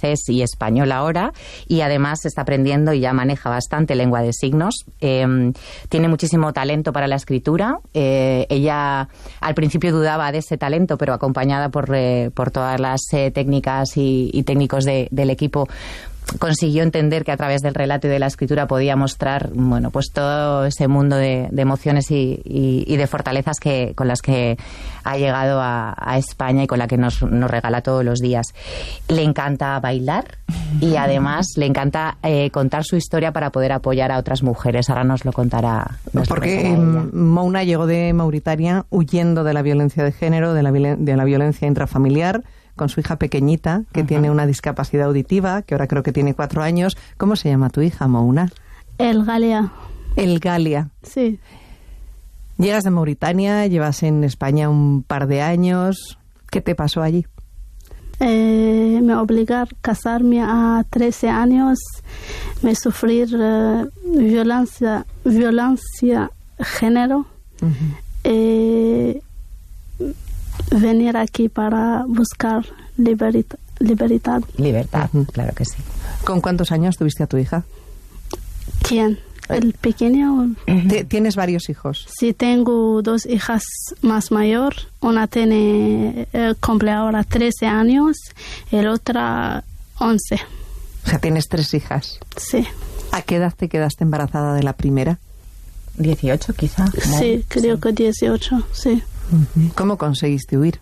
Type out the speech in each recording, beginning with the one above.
francés y español ahora, y además está aprendiendo y ya maneja bastante lengua de signos. Tiene muchísimo talento para la escritura. Ella al principio dudaba de ese talento, pero acompañada por todas las técnicas y técnicos del equipo, consiguió entender que a través del relato y de la escritura podía mostrar, bueno, pues todo ese mundo de emociones y de fortalezas con las que ha llegado a España y con la que nos regala todos los días. Le encanta bailar y además le encanta contar su historia para poder apoyar a otras mujeres. Ahora nos lo contará. Porque Mouna llegó de Mauritania huyendo de la violencia de género, de la violencia intrafamiliar, con su hija pequeñita, que tiene una discapacidad auditiva, que ahora creo que tiene 4 años. ¿Cómo se llama tu hija, Mouna? El Galia. El Galia. Sí. Llegas de Mauritania, llevas en España un par de años. ¿Qué te pasó allí? Me obligaron a casarme a 13 años, me sufrir violencia género. Venir aquí para buscar libertad. Libertad, claro que sí. ¿Con cuántos años tuviste a tu hija? ¿Quién? ¿El pequeño? ¿Tienes varios hijos? Sí, tengo 2 hijas más mayor. Una cumple ahora 13 años, el otra 11. O sea, tienes 3 hijas. Sí. ¿A qué edad te quedaste embarazada de la primera? 18 quizá. Sí, creo que 18, sí. ¿Cómo conseguiste huir?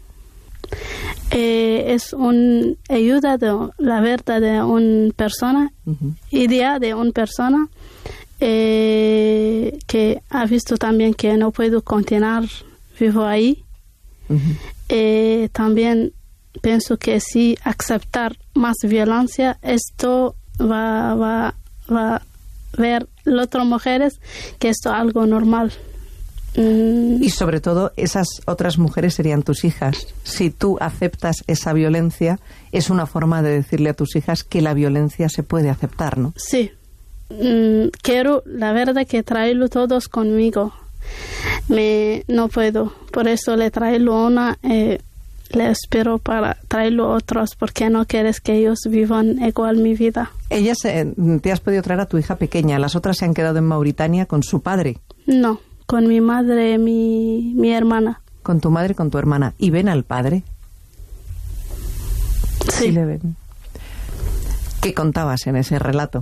Es una ayuda de la verdad de una persona, idea de una persona que ha visto también que no puedo continuar vivo ahí. También pienso que si aceptar más violencia, esto va a ver las otras mujeres que esto es algo normal. Y sobre todo, esas otras mujeres serían tus hijas. Si tú aceptas esa violencia, es una forma de decirle a tus hijas que la violencia se puede aceptar, ¿no? Sí. Quiero, la verdad, que traerlo todos conmigo. No puedo. Por eso le traigo una, le espero para traerlo otros, porque no quieres que ellos vivan igual mi vida. Te has podido traer a tu hija pequeña. Las otras se han quedado en Mauritania con su padre. No. Con mi madre, mi hermana. Con tu madre y con tu hermana. ¿Y ven al padre? Sí. Le ven. ¿Qué contabas en ese relato?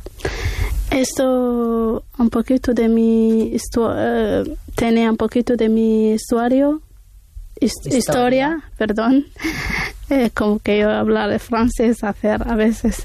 Esto, un poquito de mi tenía un poquito de mi historia, perdón. Como que yo hablar de francés hacer a veces.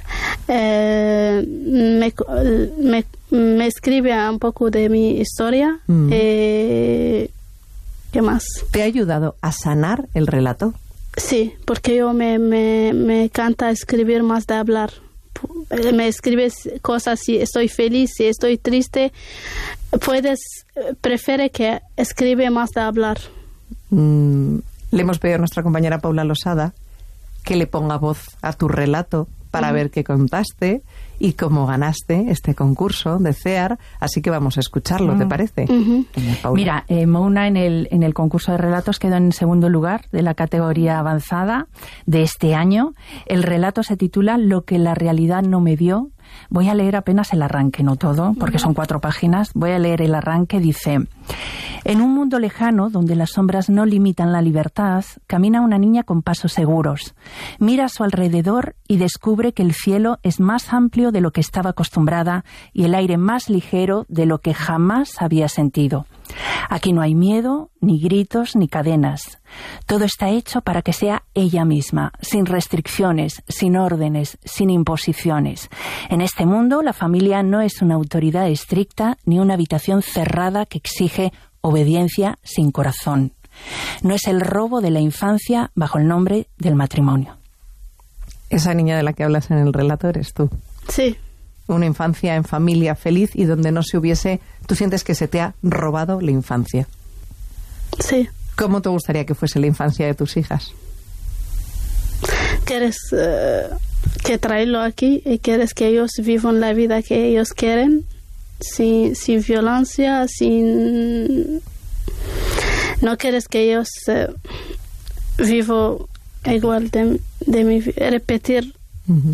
Me escribe un poco de mi historia. ¿Qué más? ¿Te ha ayudado a sanar el relato? Sí, porque yo me encanta escribir más de hablar. Me escribes cosas si estoy feliz, si estoy triste. Prefiere que escribe más de hablar. Le hemos pedido a nuestra compañera Paula Losada que le ponga voz a tu relato para ver qué contaste y cómo ganaste este concurso de CEAR, así que vamos a escucharlo, ¿te parece? Mira, Mouna en el concurso de relatos quedó en segundo lugar de la categoría avanzada de este año. El relato se titula Lo que la realidad no me dio. Voy a leer apenas el arranque, no todo, porque son 4 páginas. Voy a leer el arranque. Dice: en un mundo lejano, donde las sombras no limitan la libertad, camina una niña con pasos seguros. Mira a su alrededor y descubre que el cielo es más amplio de lo que estaba acostumbrada y el aire más ligero de lo que jamás había sentido. Aquí no hay miedo, ni gritos, ni cadenas. Todo está hecho para que sea ella misma, sin restricciones, sin órdenes, sin imposiciones. En este mundo, la familia no es una autoridad estricta ni una habitación cerrada que exige obediencia sin corazón. No es el robo de la infancia bajo el nombre del matrimonio. Esa niña de la que hablas en el relato eres tú. Sí. Una infancia en familia feliz y donde no se hubiese... ¿Tú sientes que se te ha robado la infancia? Sí. ¿Cómo te gustaría que fuese la infancia de tus hijas? ¿Quieres que traerlo aquí y quieres que ellos vivan la vida que ellos quieren? Sin violencia, sin... No quieres que ellos vivan igual de mi... Repetir